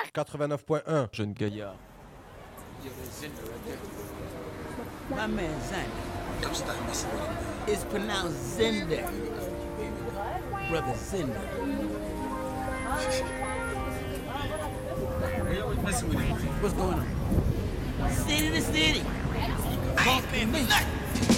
89.1. Jeune gaillard. My man Xander. Don't start messing with him, man. It's pronounced Zender. Brother Zender. You always messing with him. What's going on? City to city. Bumping me.